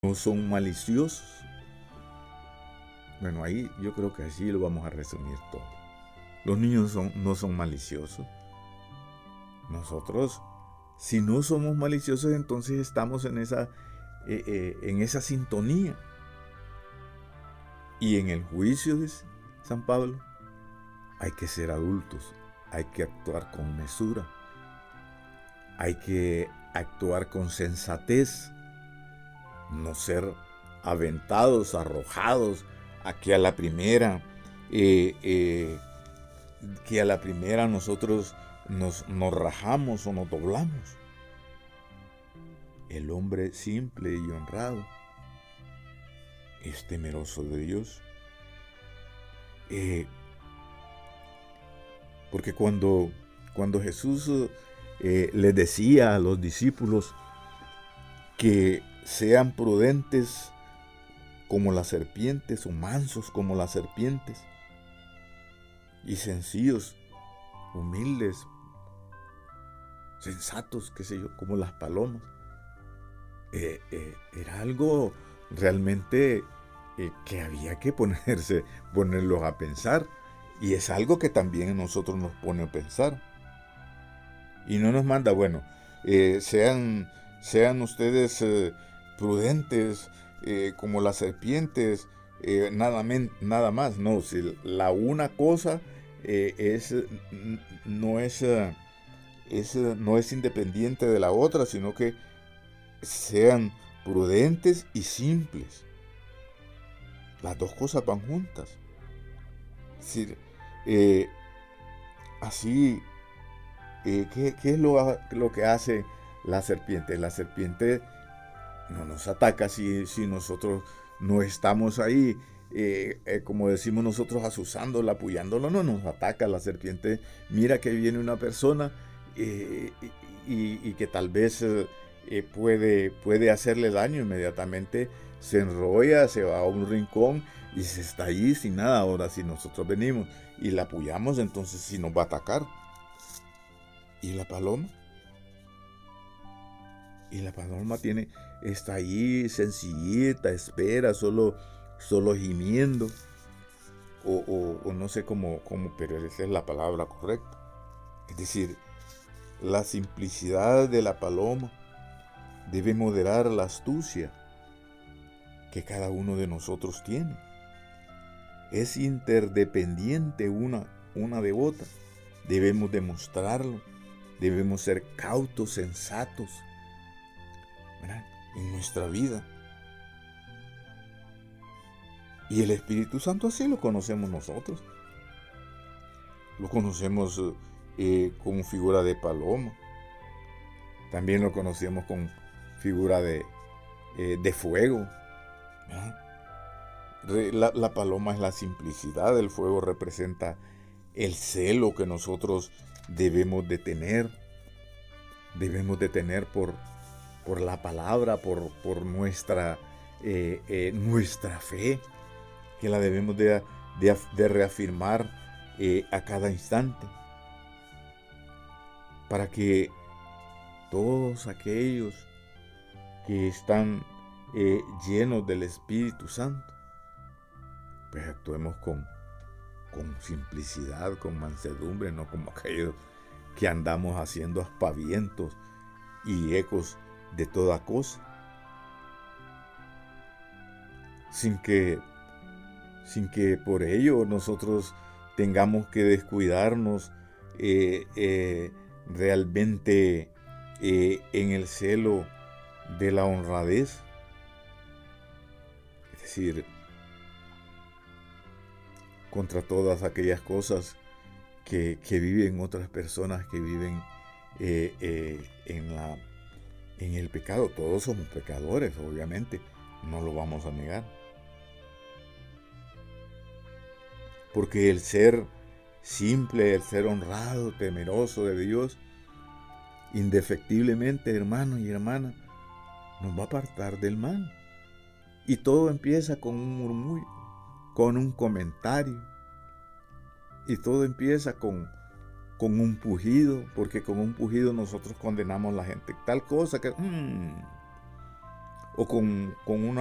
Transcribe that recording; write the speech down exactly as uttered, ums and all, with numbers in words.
no son maliciosos. Bueno, ahí yo creo que así lo vamos a resumir todo. Los niños son, no son maliciosos. Nosotros, si no somos maliciosos, entonces estamos en esa, eh, eh, en esa sintonía. Y en el juicio de San Pablo hay que ser adultos, hay que actuar con mesura, hay que actuar con sensatez, no ser aventados, arrojados, a que a la primera, eh, eh, que a la primera nosotros nos, nos rajamos o nos doblamos. El hombre simple y honrado es temeroso de Dios. Eh, porque cuando, cuando Jesús eh, les decía a los discípulos que sean prudentes como las serpientes o mansos como las serpientes y sencillos, humildes, sensatos, qué sé yo, como las palomas, eh, eh, era algo realmente eh, que había que ponerse, ponerlos a pensar. Y es algo que también a nosotros nos pone a pensar. Y no nos manda, bueno, eh, sean, sean ustedes eh, prudentes eh, como las serpientes, eh, nada, men, nada más. No, si la una cosa eh, es, no, es, es, no es independiente de la otra, sino que sean prudentes y simples. Las dos cosas van juntas. Es decir, eh, así, eh, ¿qué, ¿qué es lo, lo que hace la serpiente? La serpiente no nos ataca si, si nosotros no estamos ahí, eh, eh, como decimos nosotros, asusándola, apoyándola. No nos ataca la serpiente. Mira que viene una persona eh, y, y, que tal vez eh, puede, puede hacerle daño. Inmediatamente se enrolla, se va a un rincón y se está ahí sin nada. Ahora, si nosotros venimos y la apoyamos, entonces sí nos va a atacar. ¿Y la paloma? Y la paloma tiene, está ahí sencillita, espera, solo, solo gimiendo. O, o, o no sé cómo, cómo, pero esa es la palabra correcta. Es decir, la simplicidad de la paloma debe moderar la astucia que cada uno de nosotros tiene. Es interdependiente una, una de otra. Debemos demostrarlo. Debemos ser cautos, sensatos, ¿verdad?, en nuestra vida. Y el Espíritu Santo así lo conocemos nosotros. Lo conocemos eh, como figura de paloma. También lo conocemos con figura de, eh, de fuego. La, la paloma es la simplicidad, el fuego representa el celo que nosotros debemos de tener. Debemos de tener por, por la palabra, por, por nuestra, eh, eh, nuestra fe, que la debemos de, de, de reafirmar eh, a cada instante, para que todos aquellos que están eh, llenos del Espíritu Santo, pues actuemos con, con simplicidad, con mansedumbre, no como aquellos que andamos haciendo aspavientos y ecos de toda cosa, sin que, sin que por ello nosotros tengamos que descuidarnos eh, eh, realmente eh, en el celo de la honradez. Es decir, contra todas aquellas cosas que, que viven otras personas que viven eh, eh, en, la, en el pecado. Todos somos pecadores, obviamente, no lo vamos a negar. Porque el ser simple, el ser honrado, temeroso de Dios, indefectiblemente, hermano y hermana, nos va a apartar del mal. Y todo empieza con un murmullo, con un comentario. Y todo empieza con, con un pujido, porque con un pujido nosotros condenamos a la gente. Tal cosa que... Mmm, o con, con una